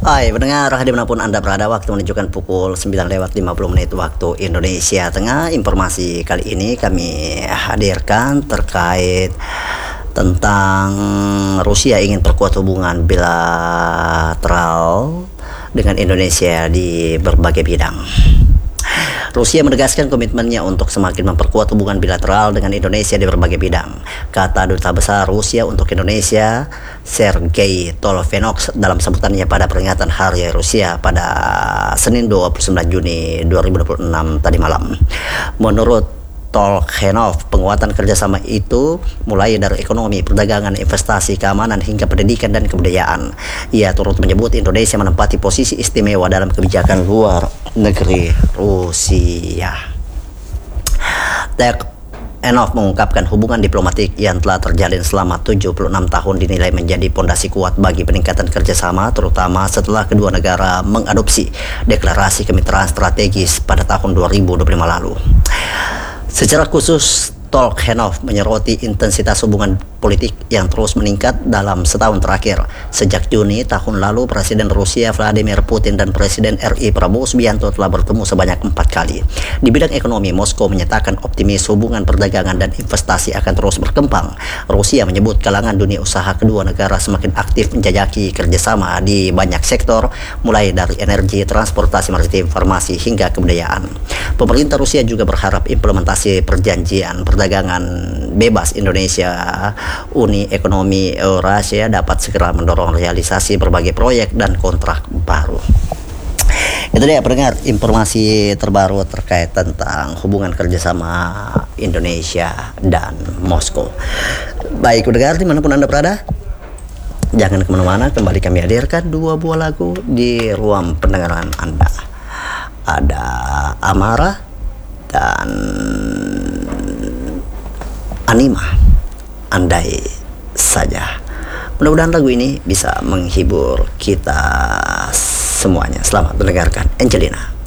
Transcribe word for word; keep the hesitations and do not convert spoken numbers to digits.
Hai pendengar, dimanapun Anda berada, waktu menunjukkan pukul sembilan lewat lima puluh menit waktu Indonesia Tengah. Informasi kali ini kami hadirkan terkait tentang Rusia ingin perkuat hubungan bilateral dengan Indonesia di berbagai bidang. Rusia menegaskan komitmennya untuk semakin memperkuat hubungan bilateral dengan Indonesia di berbagai bidang, kata Duta Besar Rusia untuk Indonesia, Sergei Tolofenok dalam sambutannya pada peringatan Hari Rusia pada Senin dua puluh sembilan Juni dua ribu dua puluh enam tadi malam. Menurut Tolkhenov, penguatan kerjasama itu mulai dari ekonomi, perdagangan, investasi, keamanan, hingga pendidikan dan kebudayaan. Ia turut menyebut Indonesia menempati posisi istimewa dalam kebijakan luar negeri Rusia. Tolkhenov mengungkapkan hubungan diplomatik yang telah terjalin selama tujuh puluh enam tahun dinilai menjadi pondasi kuat bagi peningkatan kerjasama, terutama setelah kedua negara mengadopsi deklarasi kemitraan strategis pada tahun dua ribu dua puluh lima lalu. Secara khusus, Tolkhenov menyoroti intensitas hubungan politik yang terus meningkat dalam setahun terakhir. Sejak Juni tahun lalu, Presiden Rusia Vladimir Putin dan Presiden R I Prabowo Subianto telah bertemu sebanyak empat kali. Di bidang ekonomi, Moskow menyatakan optimis hubungan perdagangan dan investasi akan terus berkembang. Rusia menyebut kalangan dunia usaha kedua negara semakin aktif menjajaki kerjasama di banyak sektor, mulai dari energi, transportasi maritim, farmasi, hingga kebudayaan. Pemerintah Rusia juga berharap implementasi perjanjian perdagangan bebas Indonesia Uni Ekonomi Eurasia dapat segera mendorong realisasi berbagai proyek dan kontrak baru. Itu dia pendengar, informasi terbaru terkait tentang hubungan kerjasama Indonesia dan Moskow. Baik pendengar, dimanapun Anda berada, jangan kemana-mana, kembali kami hadirkan dua buah lagu di ruang pendengaran Anda. Ada Amara dan Anima, andai saja. Mudah-mudahan lagu ini bisa menghibur kita semuanya. Selamat mendengarkan, Angelina.